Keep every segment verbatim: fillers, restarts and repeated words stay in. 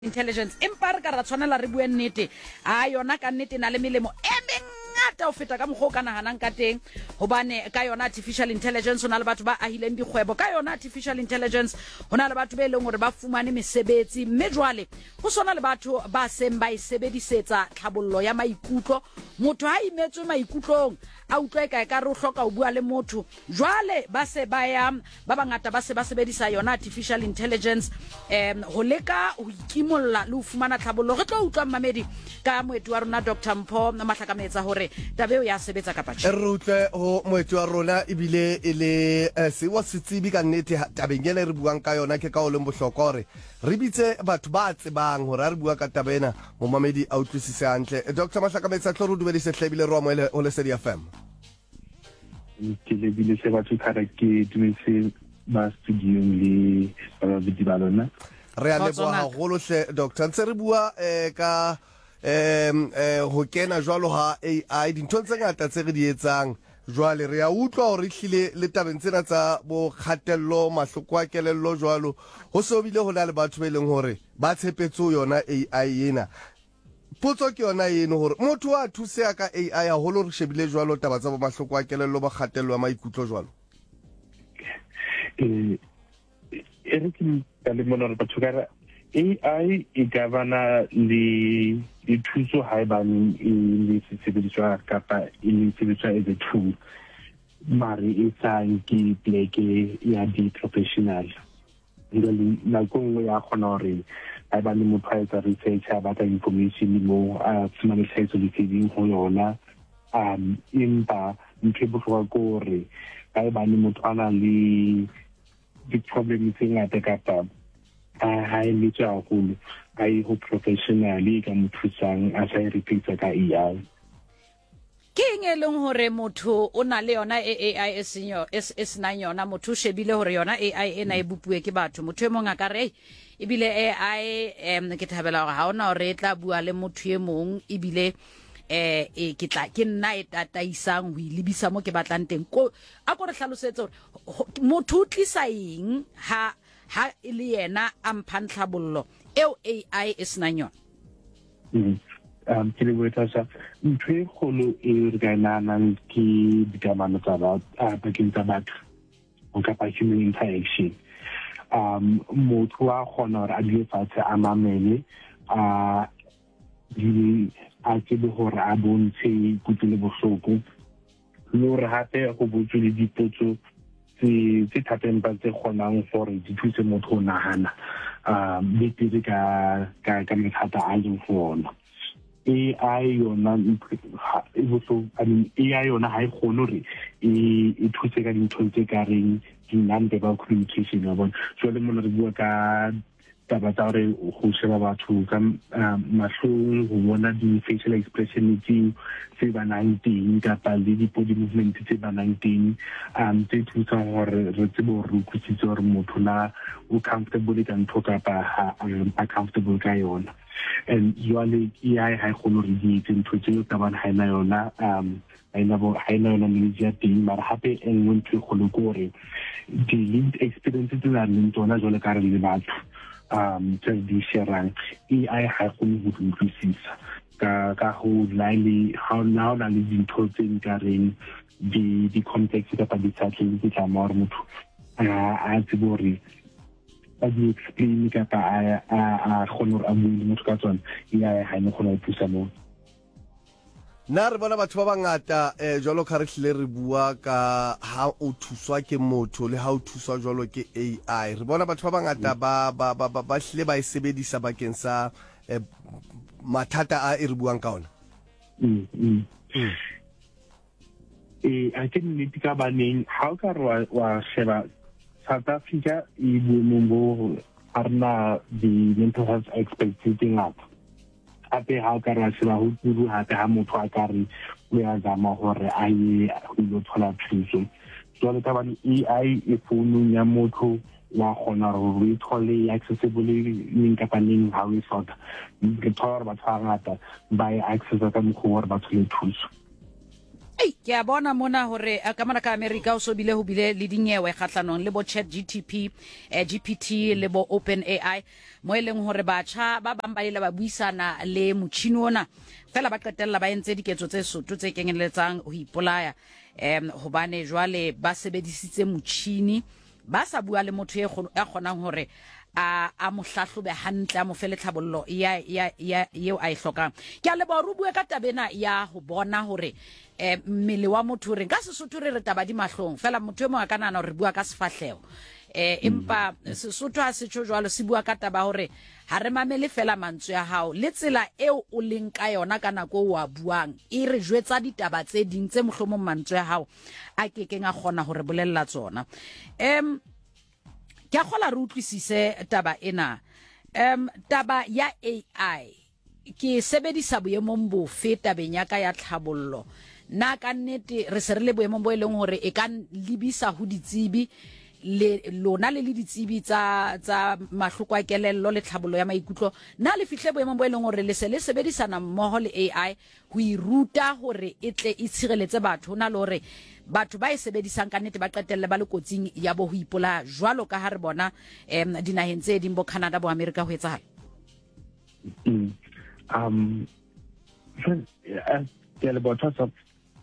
intelligence empa re ka ra tshwanela re bue nnete a yona ka nnete na le melemo e mengata o feta ka mogho ka nahanang ka teng hobane ka yona artificial intelligence hona le batho ba ahileng dikgwebo ka yona artificial intelligence hona le batho ba eleng hore ba fumane mesebetsi mme jwale ho sona le batho ba seng ba isebedisetsa tlhabollo ya maikutlo motho ha imetswe maikutlong a utlwe ka ka re o hloka o bua le motho jwale ba se ba ya ba bangata ba se ba sebedisa yona artificial intelligence em ho leka ho ikimolla le ho fumana tlhabollo re tlo utlwa mamedi ka moeti wa rona Doctor Mpho Mahlakametsa hore tabeo ya sebetsa ka patjhe re utlwe ho moeti wa rona ibile ile se wa setsibi ka nnete tabeng ena re buang ka yona ke ka o leng bohlokwa hore re bitse batho ba tsebang hore re bua ka tabena mo mamedi a utlwisise hantle Doctor Mahlakametsa tlo re dumedise hlebile ro mo ho Lesedi F M ke le bile se batho khara ke dumetse ba studio le ba di balona re a leboha haholo hle Doctor ntse re bua eh ka em eh ho kena jwalo ha A I dintho tse ngata tse re di etsang jwale re a utlwa hore hlile le tabeng tsena tsa bo khatello mahloko a kelello jwalo ho so bile ho na le batho ba leng hore ba tshepetso yona A I ena potso ke yona eno hore motho a thusea ka A I haholo re shebile jwalo taba tsa bo mahloko a kelello ba khatello ya maikutlo jwalo eh ere ke ka le mona re batho ka A I e ka bana le di thuso haebane e le sebediswa kapa e le sebediswa as a tool mare e tsang ke pleke ya di professional le la kongwe ya khona hore haebane motho a etsa research a batla information mo a tsmane tlhahiso leseding ho yona um empa ntho e bohlokwa ke hore haebane motho ana le di problem tse ngata kapa ha e le tsa holo a e ho professionally ka mothusang a sa repeatsa ka A I ke eng e leng hore motho o na le yona A I e senyo es es na yona motho shebile hore yona A I ena e bupuwe ke batho motho e mong a ka re ebile A I em ke thabela hore ha ona hore e tla bua le motho e mong ebile eh e ke tla ke nna e tataisang ho ilebisa mo ke batlang teng ko a ko re hlalosetse hore motho o tlisa eng ha ha ile yena a mphang tlhabollo eo A I e sena yona um ke le botsa sa ntho e kholo e re ka nanang ke dikamano tsa batho a bakeng tsa batho o ka pa human interaction um motho wa khona hore a dile fatshe a mamele a di a ke le hore a bontshe kutlwe bohloko le hore hape go botse le dipotso tse tse thapeng ba tse kgonang hore di thuse motho o nahana um le tse ka ka ka mathata a leng fona A I yona e botso I mean A I yona ha e kgone hore e e thuse ka dintho tse ka reng di non-verbal communication ya bona so le mona re bua ka taba tsa hore go sheba batho ka mahlong go bona di facial expression tse ba nang teng kapa le di body movement tse ba nang teng um tse thusa hore re tsebe hore o kutsitse hore motho na o comfortable ka ntho kapa ha comfortable ka yona and usually A I ha kgone re di etse ntho tse ka bana ha ina yona um ha ina bo ha ina yona knowledge ya teng mara hape e nngwe ntho e kgolo ke hore di lived experiences tse na leng tsona jwale ka re le batho um tse di sharang A I ha kgone ho utlwisisa ka ka ho laile how now na le dintho tse nkareng di di complex kapa di tsatling di tla mo motho a a tsebore a di explain kapa a a khona hore a bue motho ka tsona ya ha ine khona ho thusa mo na re bona batho ba bangata eh jwalo ka re hlile re bua ka ha o thuswa ke motho le ha o thuswa jwalo ke A I re bona batho ba bangata ba ba ba ba hlile ba e sebedisa bakeng sa mathata a e re buang ka ona mm eh a ke nne tika baneng ha o ka re wa sheba South Africa e boemong arna di mental health experts tse ngata ape ha ka ra sheba ho tsuru hape ha motho a ka re o ya zama hore a ye ho lo thola thuso jwale ka bana A I e founung ya motho wa khona hore o thole accessible ning kapa ning ha o hloka re thola batho ba ngata ba access ka mokgwa hore ba thole thuso Ei ke a bona mona hore ka mona ka America o so bile ho bile le dinyewe kgatlanong le bo Chat G T P eh, G P T le bo Open A I mo eleng hore batjha ba bang ba ile ba buisana le motjhini ona fela ba qetella ba entse diketso tse soto tse kenyeletsang ho ipolaya em hobane jwale ba sebedisitse motjhini ba sa bua le motho e kgonang hore a a mo hlahlobe hantle a mo fele tlhabollo ya ya ya eo a e hlokang ke a le ba rubue ka tabena ya ho bona hore eh mmele wa motho re ka Sesotho re re taba di mahlong fela motho e mo ka nana re bua ka sefahlego eh empa Sesotho a se tjho jwalo se bua ka taba hore ha re mamele fela mantswe ya hao le tsela eo o leng ka yona ka nako wa buang e re jwetsa ditaba tse ding tse mohlomong mantswe ya hao a kekeng a gona hore bolella tsona em ke a gola re utlwisise taba ena em taba ya A I ke sebedisa boemong bo fe tabeng ya ka ya tlhabollo na ka nnete re se re le boemong bo e leng hore e ka libisa ho ditsebi le lona le le ditsebi tsa tsa mahloko a kelello le tlhabollo ya maikutlo na le fihle boemong bo e leng hore le se le sebedisana mmoho le A I ho iruta hore e tle e tshireletse batho na le hore batho ba e sebedisang ka nnete ba qetelle ba le kotsing ya bo ho ipola jwalo ka ha re bona em dinaheng tse ding bo Canada bo America ho etsahala um ya le botsa sa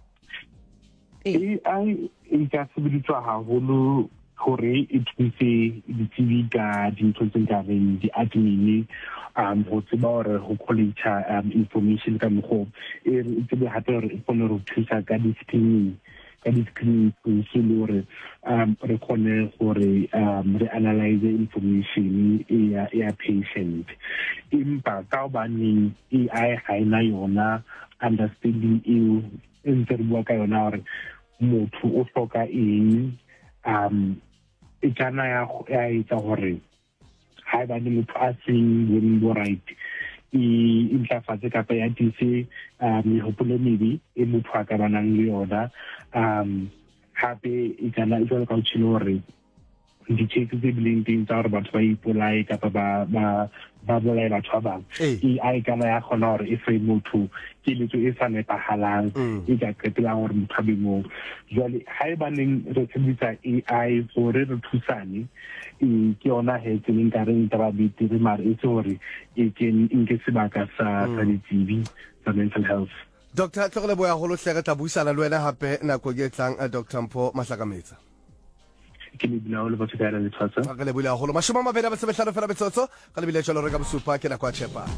A I e ka sebediswa haholo hore e thuse ditsebi ka dintho tse nkareng di-admin um ho tseba hore ho college um information ka mokgo e tsebe hape hore e kgone ho thusa ka di-screening ka di-screening so le hore um re kgone hore um re analyze information ya ya patient empa ka baneng A I ha ina yona understanding eo e ntse re bua ka yona hore motho o hloka eng um e kana ya ya etsa hore ha ba le motho a seng boemong bo right e intlafatse kapa ya tise um mehopolo maybe e motho a ka banang le yona um hape e kana e jwalo ka o tshilo hore di-check tse bileng teng tsa hore batho ba ipolaye kapa ba ba ba bolaye batho ba bang e a e kana ya kgona hore e fe motho keletso e sa nepahalang e ka qetelang hore motho a be moo jwale ha e baneng re sebedisa A I hore re thusane e ke yona he ke neng ka reng taba bitse mare e tse hore e ke nke sebaka sa sa ditsebi sa mental health. Doctor Tlogoleboya go lo hlere tla buisana le wena hape nako ke tlang Doctor Mpho Mahlakametsa ke le bina o le batho ka le tshwatsa ka le bula go lo mashoma mabedi ba sebehlano fela betsotso ka le bile tsholo re ka bosupa ke na kwa Shepherd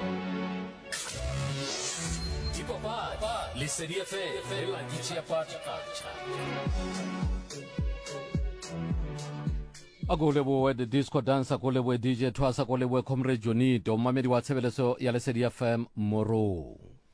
Dipopa le serie fe la di Shepherd Agolebo the disco dancer golebo D J Twasa golebo Comrade Jonito mamedi wa tshebeleso ya le serie F M Moro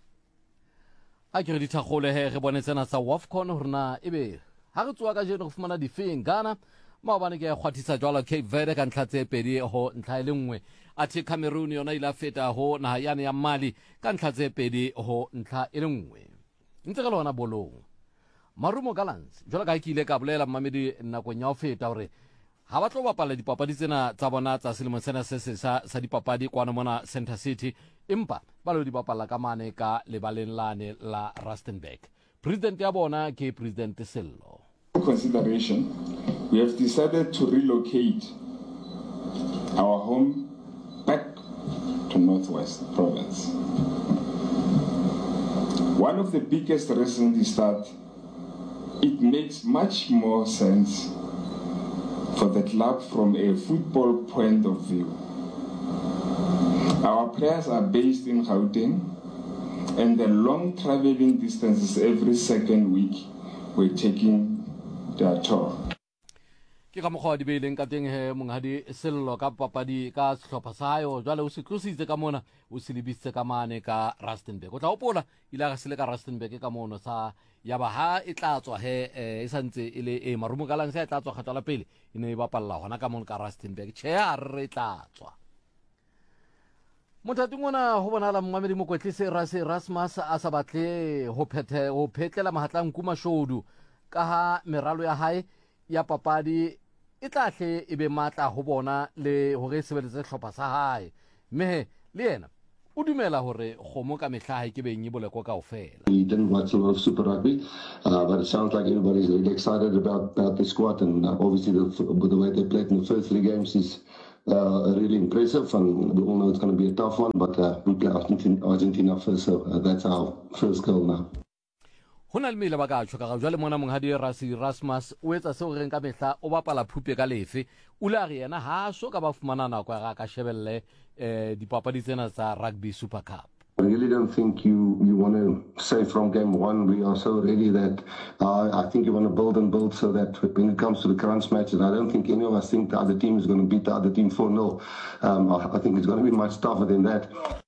a ke re dithagole he re bonetsena sa Wafcon horna ebe ha re tswa ka jeno go fumana difeng Ghana maobane ke ya kgwathisa jwala Cape Verde ka ntlha tse pedi ho ntlha ile nngwe athe Cameroon yona ile feta ho naha yane ya Mali ka ntlha tse pedi ho ntlha ile nngwe ntse ka lona bolong Marumo Gallants jwala ka ile ka bolela mamedi nako nya ho feta hore ha ba tlo bapala dipapadi tsena tsa bona tsa selemo sena se se sa sa dipapadi kwana mona Center City empa ba lo di bapala ka mane ka lebaleng lane la Rustenburg. President ya bona ke President Sello. Consideration, we have decided to relocate our home back to Northwest Province. One of the biggest reasons is that it makes much more sense for the club from a football point of view. Our players are based in Gauteng, and the long traveling distances every second week we're taking their toll. Ke ka mokgwa di beileng ka teng he monghadi Sello ka papadi ka sehlopha sa hayo jwale o se tlositse ka mona o se lebisitse ka mane ka Rustenburg o tla opola ile ga sele ka Rustenburg ka mono sa ya ba ha e tla tswa he e santse ile e Marumo Gallants e tla tswa kgatwa la pele e ne e bapalla hona ka mono ka Rustenburg che a re tla tswa Mothating ona ho bonala mmamedi mokwetlise Rase Rasmus a sa batle ho phethe ho phetlela mahatlang kuma shodu ka ha meralo ya hae ya papadi e tlahle e be matla ho bona le hore sebeletse hlopha sa hae mme le yena o dumela hore kgomo ka mehla ha ke beng e boleko kaofela. We didn't watch a lot of Super Rugby, uh, but it sounds like everybody's really excited about, about the squad, and uh, obviously the, the way they played in the first three games is uh, really impressive, and we all know it's going to be a tough one, but uh, we play Argentina, Argentina first, so uh, that's our first goal now. Hona le mele ba ka tshoka ga jwale mona monghadi Rasi Erasmus o etsa se o reng ka mehla o bapala phupe ka lefe o la re yena ha so ka ba fumana nako ga ka shebelle eh dipapadi tsena tsa Rugby Super Cup. I really don't think you, you want to say from game one we are so ready that uh, I think you want to build and build so that when it comes to the crunch matches, I don't think any of us think the other team is going to beat the other team four nil. Um, I, I think it's going to be much tougher than that.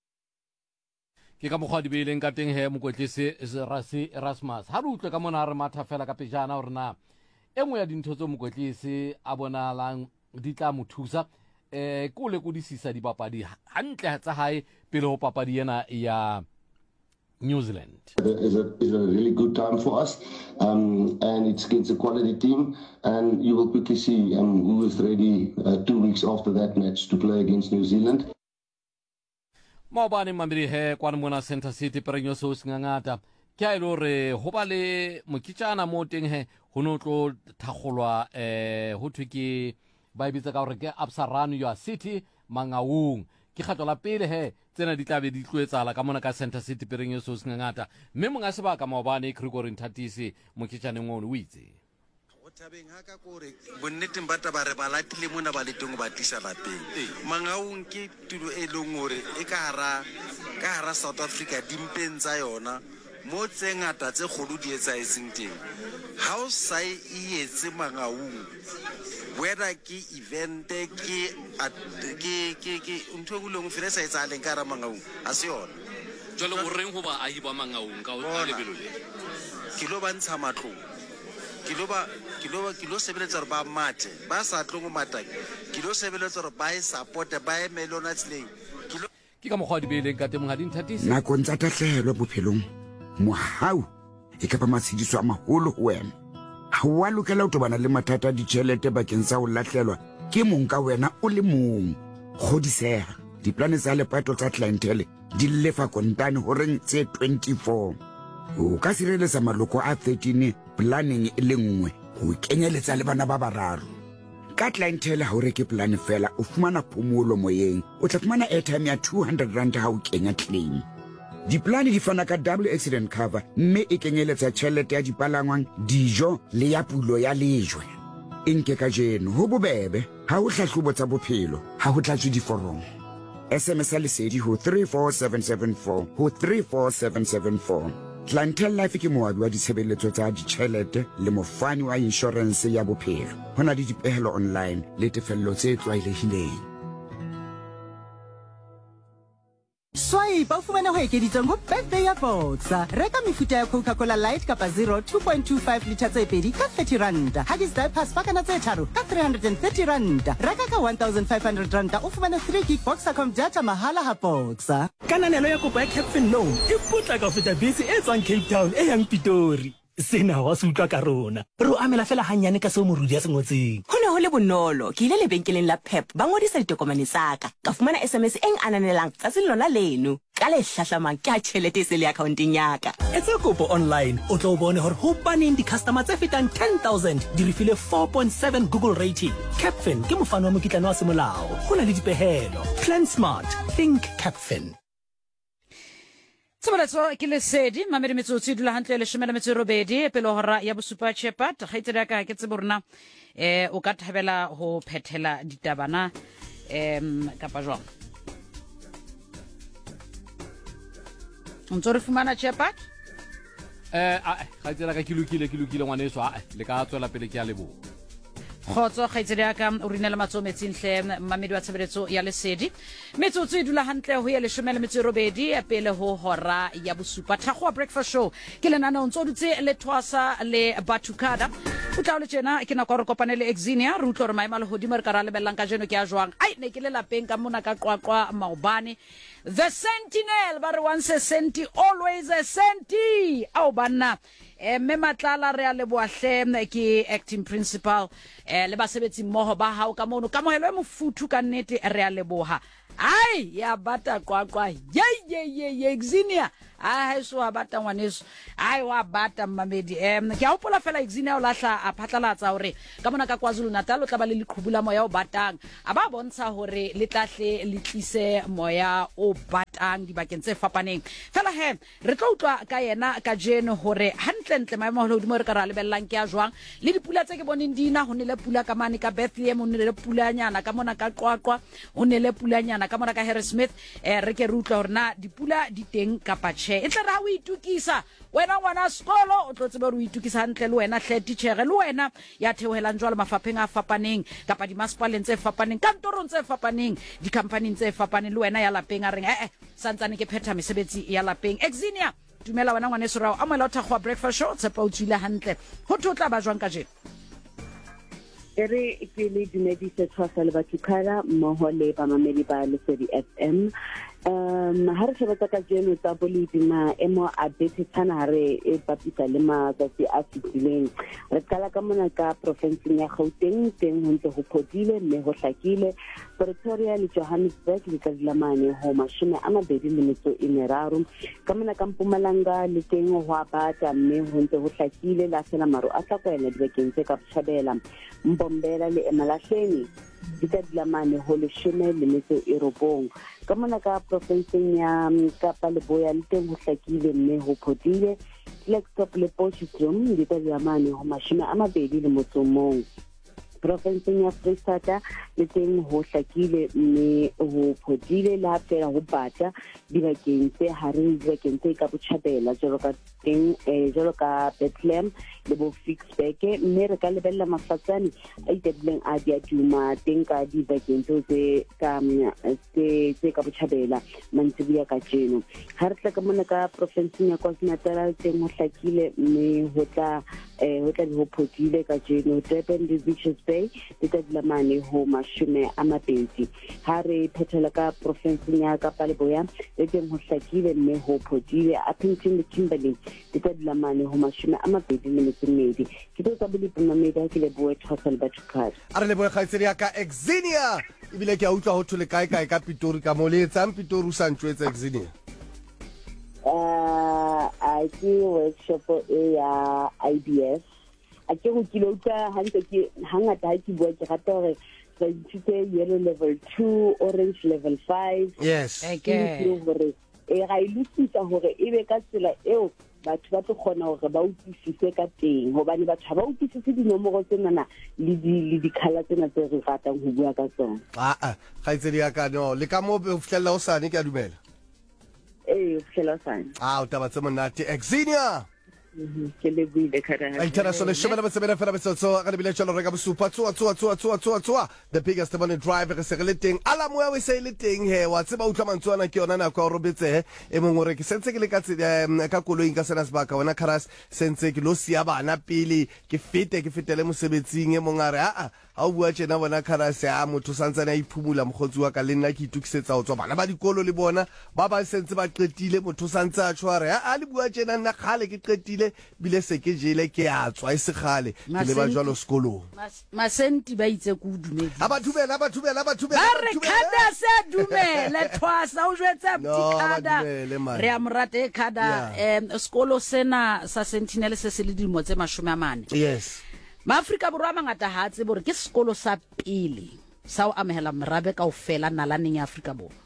Ke ka mogwa di beileng ka teng he mokwetlisi Rasi Erasmus ha re utlwe ka mona re matha fela ka pejana hore na engwe ya dintho tse mokwetlisi a bonalang di tla mo thusa eh ko le go disisa dipapadi hantle tsa hae pele ho papadi ena ya New Zealand. It's a, it's a really good time for us, um, and it's, it's a quality team, and you will quickly see um, who is ready uh, two weeks after that match to play against New Zealand. Maobane mamiri he kwa mona Center City perenyo so singangata kya ile re ho ba le mokitjana mo teng he ho no tlo thagolwa eh ho thwe ke ba ibitsa ka hore ke Absa Run Your City Mangaung ke kgatlo la pele he tsena di tlabe di tloetsala ka mona ka Center City perenyo so singangata mme monga seba ka Maobane Gregory Nthatisi mokitjana ngono o itse tabeng ha ka kore bonneteng ba taba re ba latile mona ba letong ba tlisa lapeng Mangaung ke tulo e leng hore e ka hara ka hara South Africa dimpeng tsa yona mo tse ngata tse kgolo di etsa etseng teng ha o sa e etse Mangaung whether ke event ke ke ke ke ntho go leng fela sa etsa leng ka hara Mangaung a se yona jole o reng ho ba ahi ba Mangaung ka o lebelo le ke lo ba ntsha matlo kilo ba kilo kilo sebeletsa re ba mate ba sa tlo go mata kilo sebeletsa re ba e support ba e melona tsleng kilo ke ka mogwa di beileng ka teng ga di Nthatisi na go ntsa tatlhelo bophelong mohau e ka ba matshidiso a maholo ho wena ha wa lokela o tobana le mathata a ditšhelete bakeng sa ho latlhelwa ke mong ka wena o le mong godisega diplane tsa lepato tsa clientele di lefa kontane horeng tse twenty-four o ka sireletsa maloko a thirteen planning e le nngwe go kenyeletsa le bana ba bararo ka clientele ha o reke plan fela o fumana phomolo moyeng o tla fumana airtime ya two hundred rand ha o kenya claim diplane di fana ka double accident cover mme e kenyeletsa tšhelete ya dipalangwang dijo le ya pulo ya lejwe enke ka jeno ho bobebe ha o hlahlobo tsa bophelo ha ho tlatswe diforomo S M S a lesedi ho three four seven seven four ho three four seven seven four Clientele Life ke moabi wa ditshebeletso tsa ditšhelete le mofani wa insurance ya bophelo hona le dipehelo online le tefello tse tlwaelehileng Swai ba fumana ho ekeditseng go birthday ya Boxer. Reka mefuta ya Coca-Cola Light kapa zero two point two five litre tse pedi ka thirty rand. Huggies diapers pakana tse tharo ka three hundred thirty rand. Reka ka one thousand five hundred rand o fumana three gig Boxercom data mahala ha Boxer. Kananelo ya kopo ya Capfin Loan e putla ka feta bese e tswang Cape Town e yang Pitori. Sena wa se utlwa ka rona re o amela fela hanyane ka se morudi ya sengotseng ho ne ho le bonolo ke ile lebenkeleng la Pep ba ngodisa ditokomane tsa ka ka fumana S M S eng ananelang tsa selona leno ka le hlahlamang ke a tšhelete se le accounteng ya ka etsa kopo online o tlo bone hore ho baneng di customer tse fetang ten thousand di refile four point seven Google rating. Capfin ke mofano wa mokitlano wa semolao ho na le dipehelo plan smart think Capfin. Tsobaletso ke lesedi mamedi metsotsi dula hantle le shemela metso robedi pele hora ya bosupa chepat gaitsela ka ke tseborna eh o ka thabela ho phethela ditabana em kapa jwang Ontsore fumana chepat eh a gaitsela ka kilukile kilukile ngwaneso a le ka tswela pele ke a lebo Khotso khaitsedi ka o rinela matso metsinhle mamedi wa tshebeletso ya lesedi metsotso e dula hantle ho ya le shemela metso robedi pele ho hora ya bosupa thagwa breakfast show ke le nana ontso dutse le twasa le batukada o tla le tsena ke na go re kopane le Exinia re utlo re maema le hodimo re ka ra le belang ka jeno ke a jwang ai ne ke le lapeng ka mona ka qwaqwa Maobane the Sentinel ba re once a senti always a senti au banna eh me matlala re a le boahle ke acting principal eh le basebetsi mmoho ba hao ka mono ka mohelo e mofuthu ka nnete re a leboha ai ya bata qwaqwa ye ye ye ye Exinia a so wa bata ngwaneso ai wa bata mmamedi em ke a hopola fela Exinia o lahla a phatlalatsa hore ka mona ka KwaZulu Natal o tla ba le leqhubula moya o batang a ba bontsha hore le tlahle le tlise moya o batang dibakeng tse fapaneng fela he re tlo utlwa ka yena ka jeno hore hantle ntle maemo a hodimo re ka ra lebellang ke a jwang le dipula tse ke boneng dina ho ne le pula ka mane ka Bethlehem ho ne le pula nyana ka mona ka Qwaqwa ho ne le pula nyana ka mona ka Harrismith eh re ke re utlwa hore na dipula di teng kapa tjhe e tla ra o itukisa wena ngwana sekolo o tlo tsebe re o itukisa hantle le wena hle teacher le wena ya theohelang jwalo mafapheng a fapaneng kapa di masipaleng tse fapaneng kantorong tse fapaneng di company tse fapaneng le wena ya lapeng a reng eh eh santsane ke phetha mesebetsi ya lapeng Exinia dumela wena ngwane sorao a moela o thagwa breakfast show tsepa o tswile hantle ho thotla ba jwang ka je ere ke le dumedise tshwasa le batho khala mmoho le bamamedi ba Lesedi F M um ha re shebetsa ka jeno tsa boledi maemo a betetsana re e bapisa le matsatsi a fitileng re qala ka mona ka provinseng ya Gauteng teng ho ntse ho phodile mme ho hlakile Pretoria le Johannesburg le ka dilamane ho mashome a mabedi le metso e meraro ka mona ka Mpumalanga le teng ho abata mme ho ntse ho hlakile la sela maru a tlakwela dibekeng tse ka Botshabela Mbombela le Emalahleni di ka dilamane ho leshome le metso e robong ka mona ka provinseng ya Kapa Leboya le teng ho hlakile mme ho phodile Klerksdorp le Potchefstroom di ka dilamane ho mashome a mabedi le motso mong provinseng ya Freistata le teng ho hlakile mme ho phodile la fela ho bata dibakeng tse hareng dibakeng tse ka Botshabela jalo ka teng eh jalo ka Bethlehem le bo Fixburg mme re ka lebella mafatsane a itebileng a dia duma teng ka dibakeng tse ka tse tse ka Botshabela mantsibuya ka jeno ha re tla ka mona ka provinseng ya KwaZulu-Natal teng ho hlakile mme ho tla eh ho tla ho phodile ka jeno Durban le Richards Bay le ka dilamane ho mashome a mabedi ha re phethela ka provinseng ya Kapa Leboya le teng ho hlakile mme ho phodile Appington le Kimberley le ka dilamane ho mashome a mabedi le metso mmedi ke tlo tsa bole pemamedi ha ke le boe thwasal batho khadi a re le boe khaitseri ya ka Exinia ibile ke a utlwa ho thole kae kae ka Pitori ka mo le tsang Pitori u sa ntshwetsa Exinia uh a ke workshop e ya I B S a ke go kilo utlwa hantle ke hangata ha ke bua ke rata hore re ithute yellow level two orange level five yes okay hore e ga ilusisa hore ebe ka tsela eo batho ba tlo kgona hore ba utlwisise ka teng hobane batho ba utlwisise dinomoro tsena le di le dikhala tsena tse re ratang ho bua ka tsona a a ga itsedi ya ka no le ka mo be o fitlela o sane ke a dumela eh o fitlela o sane a o taba tsemonate Exinia ke le buile khara a itara sole shome la batsebela fela betso ka lebile tsholo reka bosupa tswa tswa tswa tswa tswa tswa the biggest money driver se re le teng ala moya we se le teng he wa tseba utlwa mantswana ke yona na ka robetse e mongwe re ke sentse ke le ka ka koloing ka sena sebaka wena Kharas sentse ke lo sia bana pele ke fete ke fetele mosebetsing e mongare a a ha o bua tjena bona Kharas ya motho santsana a iphumula mogotsi wa ka le nna ke itukisetsa ho tswa bana ba dikolo le bona ba ba sentse ba qetile motho santse a tshware a le bua tjena nna khale ke qetile bile se ke jele ke a tswa isegale ke le ba jwalo sekolong masenti ba itse ku dumedi a ba thubela ba thubela ba thubela ba re khada se dumele thwasa o jwetsa tikada re a morate khada em sekolo sena sa Sentinel se se le dimo tse mashome a mane yes maAfrika borwa mangata ha tse bore ke sekolo sa pele sa o amehela merabe ka ofela nalaneng ya Afrika borwa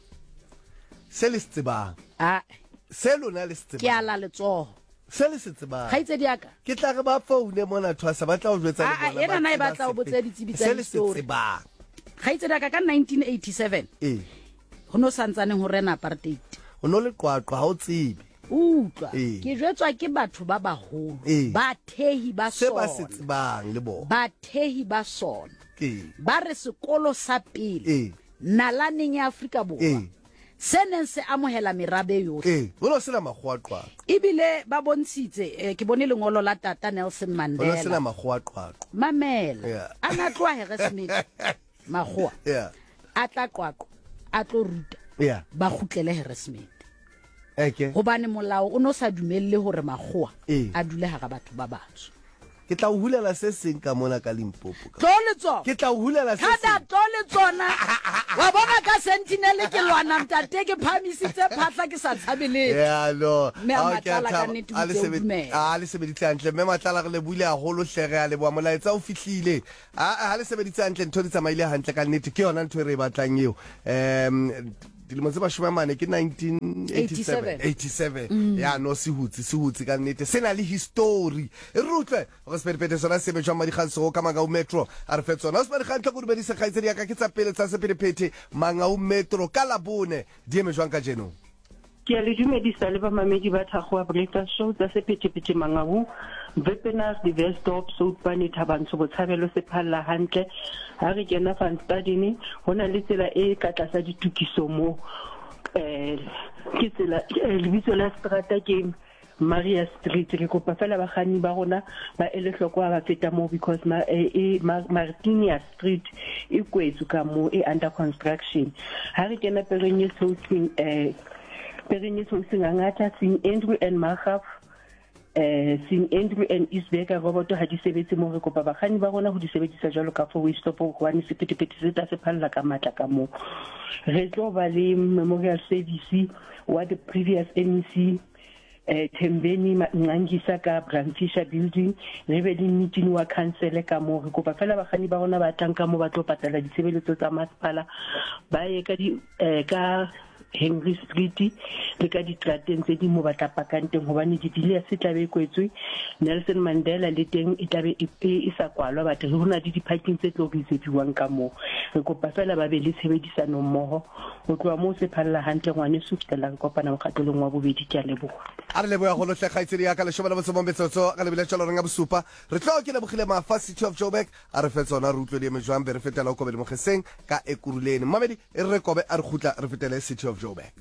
se le tseba a se lona le tseba ke ala letsoho se le se tseba ga itse diaka ke tla re ba phone mona thwasa ba tla o jwetsa le bona a ena na e batla o botse ditsebi tsa story ba ga itse diaka ka nineteen eighty-seven eh ho no santsane ho rena apartheid ho no le qwaqwa ha o tsebe utlwa ke jwetswa ke batho ba baholo ba thehi ba sona se ba se tsebang le bona ba thehi ba sona ba re sekolo sa pele nalaneng ya Afrika borwa seneng se amohela merabe yohle eh bona sena magwaqwa ibile ba bontshitse ke bone lengolo la tata Nelson Mandela bona sena magwaqwa mamela ana tloa Harrismith magwa yeah a tla qwaqwa a tlo ruta yeah ba khutlele Harrismith okay hobane molao o no sa dumelle hore magwa a dule ha ga batho ba batsho ke tla o hulela se seng ka mona ka Limpopo tlo le tsona ke tla o hulela se kada seng tlo le tsona wa bona ka Sentinel ke lwana mtate ke phamisitse phatla ke sa tshabele yeah no Me a Ah, ke a Matlala thaba. ka nnete A le botse o sebedi- dumela. ah, le sebeditse hantle mme Matlala re le buile haholo hlege a le boa molaetsa o fihlile a le sebeditse hantle ntho di tsamaile hantle ka nnete ke yona ntho e re e batlang eo um dilemo tse mashome a mane ke nineteen eighty-seven eighty-seven ya no se hutse se hutse ka nnete se na le history e re utlwe go sepedipete sona se be jwa Madikgantsho ka Mangau Metro a re fetsona o se Madikgantsho go dumedisa kgaitsedi ya ka ke tsa pele tsa sepedipete Mangau Metro ka labone di eme jwang ka jeno ke a le dumedisa le bamamedi ba Thakgo wa breakfast show tsa sephetephete Mangau Webinar Diversdorp Soutbane Thabantsho Botshabelo se phalla hantle ha re kena fan studying hona le tsela e ka tlasa ditukiso mo eh ke tsela lebitso la strata ke Maria Street re kopa fela bagani ba rona ba ele hloko ba feta mo because ma e Martinia Street e kwetsu ka mo e under construction ha re kena perenye sousing eh perenye sousing ngata sing Andrew and Mahaf eh sing Andrew and Isbeka roboto ha di sebetse mo re kopa bagani ba rona go di sebedisa jalo ka for we stop go one sepetepete se ta se phalla ka matla ka mo re tlo ba le memorial service wa the previous M C eh Thembeni Ngangisa ka Brandfisher building re be le meeting wa council ka mo re kopa fela bagani ba rona ba tanka mo ba tlo patala ditshebeletso tsa masepala ba ye ka di eh ka Henry Street le ka ditrateng tse di mo batla pakanteng hobane di dile se tlabe kwetswe Nelson Mandela le teng e tlabe e sa kwalwa batho ho na di parking tse tlo bisetsiwang ka mo re kopa fela ba be le tshebedisano mmoho ho tloa mo se phalla hantle ngwane su kitela kopana mokgatolong wa bobedi ke a leboga a re leboya go lohle kgaitsedi ya ka le shobela botse bombetsotso ka lebile tsholo renga bosupa re tlo ke le bogile mafa City of Joburg a re fetsona re utlwe le mejwang be re fetela go be le mogeseng ka ekuruleni mamedi e re kobe a re khutla re fetele City of Joburg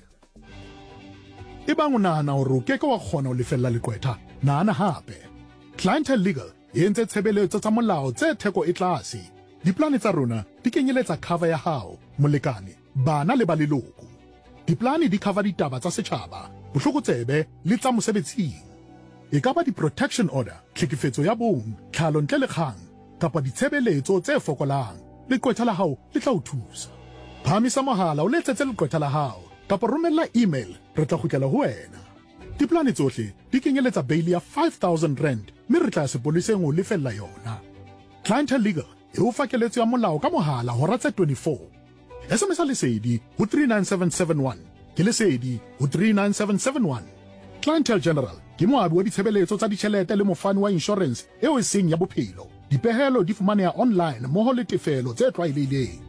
e bang o nahana hore o keke wa kgona ho lefella leqwetha nahana hape Clientele Legal e entse tshebeletso tsa molao tse theko e tlase diplane tsa rona di kenyeletsa cover ya hao molekane bana le ba leloko diplane di cover ditaba tsa setjhaba bohlokotsebe le tsa mosebetsing e ka ba di-protection order tlhekefetso ya bong tlhalo ntle le kgang kapa ditshebeletso tse fokolang leqwetha la hao le tla o thusa phamisa mohala o letsetse leqwetha la hao kapa romella email re tla kgutlela ho wena diplane tsohle di kenyeletsa bail ya five thousand rand mme re tla sepoliseng ho lefella yona Clientele Legal e o fakeletso ya molao ka mohala hora tse twenty-four S M S lesedi ho three nine seven seven one ke lesedi ho three nine seven seven one Clientele General ke moabi wa ditshebeletso tsa ditjhelete le mofani wa insurance eo e seng ya bophelo dipehelo di fumaneha online mmoho le tefelo tse tlwaelehileng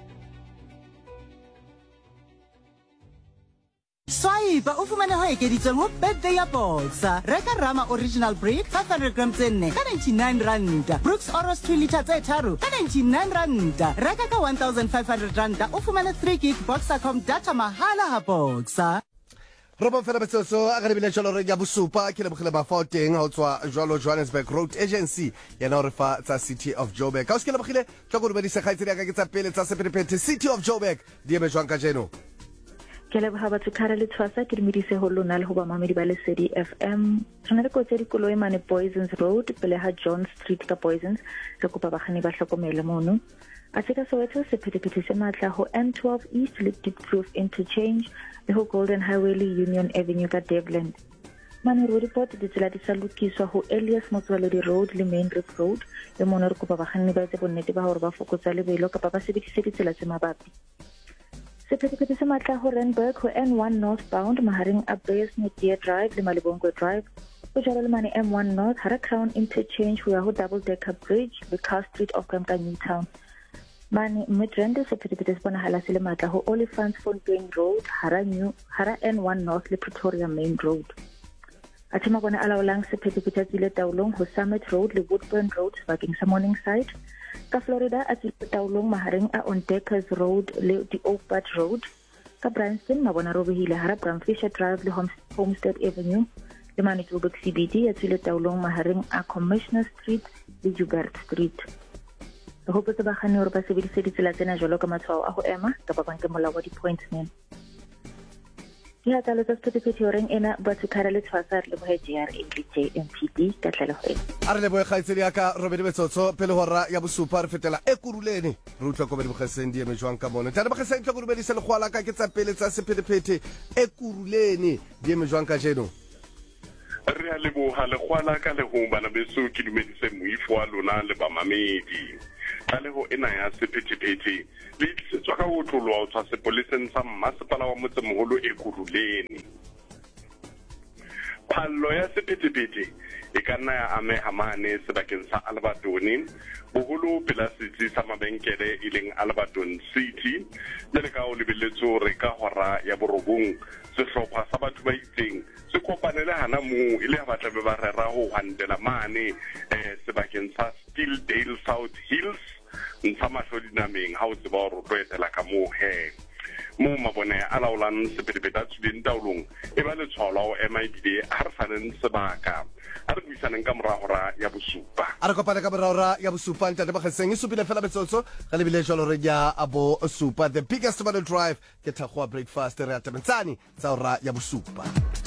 Swaiba o fumane ho ekeditsweng ho birthday ya Boxer. Reka Rama original breed five hundred grams tse nne ka ninety-nine rand. Brooks Oros two litre tse tharo ka ninety-nine rand. Reka ka one thousand five hundred rand o fumane three gig Boxercom data mahala ha Boxer. Robo fela betsoso a ga lebile tsholo re ya bosupa ke le bogile ba fourteen ha o tswa jwalo Johannesburg Road Agency yana re fa tsa City of Joburg ka o se ke le bogile tlo go dumedisa kgaitsedi ya ka ke tsa pele tsa sepedipete City of Joburg di eme jwang ka jeno ke le ba batho khara le tshwasa ke dimedise ho lona le ho ba mamedi ba Lesedi F M tsona re kotse dikoloi mane Poisons Road pele ha John Street ka Poisons re kopa bagani ba hlokomele mono a se ka Soweto sephetephete se matla ho N twelve East le Diepkloof Interchange le ho Golden Highway le Union Avenue ka Devland mane road report di tsela di sa lokiswa ho Elias Motswaledi Road le Main Reef Road le mono re kopa bagani ba tse bonnete ba hore ba fokotsa lebelo kapa ba sebedise ditsela tse mabapi sephetephete se matla ho Randburg ho N one northbound mahareng a Bayesmedia Drive le Malibongwe Drive o jalo le mane M one North hara Crown Interchange ho ya ho Double Decker Bridge le Car Street of Kamka Newtown mane Midrand sephetephete se bonahala se le matla ho Oliphants Fontaine Road hara New hara N one North le Pretoria Main Road a tsema bona ala olang sephetephete tsile taolong ho Summit Road le Woodburn Road bakeng sa Morningside ka Florida a tsile taolong mahareng a Ondeckers Road le di Oakbud Road ka Branston mabona robehile hara Brandfisher Drive le Homestead Avenue le mane Joburg C B D a tsile taolong mahareng a Commissioner Street le Joubert Street re hopotsa bagani hore ba sebedise ditsela tsena jalo ka matshwao a go ema ka ba banke molao wa di-pointsmen ya ka lo tsa sephethephethe oreng ena Bathukara le Tshwasa re lebohe J R A le J M P D ka tlhalogelo a re lebohe kgaitsedi ya ka Robert Betsotso pele hora ya bosupa re fetela e kurulene re utlwa ko be bogetseng di eme jwang ka bona tare bogetseng tlo kurubedi se le gwala ka ke tsa pele tsa sephethephethe e kurulene di eme jwang ka jeno re a leboha le gwala ka le ho bana beso ke dumedise moifo wa lona le bamamedi ka le ho ena ya sephethephethe le tswa ka ho tlolwa ho tswa sepoleseng sa mmasepala wa motsemoholo e kurulene phallo ya sephethephethe e ka nna ya ameha mane sebakeng sa Albertoni boholo pela setsi sa mabenkele e leng Alberton City le ka o lebelletso re ka hora ya borobong sehlopha sa batho ba itseng se kopanele hana mo ile ba tla be ba rera ho handela mane eh sebakeng sa Stilldale South Hills ntsha mahlodi nameng ha o tseba ho rotloetela ka mo he mo mabone a laolang sephethephethe a tswileng taolong e ba letshwao o ema ebile a re faneng sebaka a re buisaneng ka moragora ya bosupa a re kopane ka moragora ya bosupa ntate bogetseng e supile fela Betsotso ga lebile jalo re ya abo supa the biggest battle drive ke thakgoa breakfast re a tebentsane tsa ora ya bosupa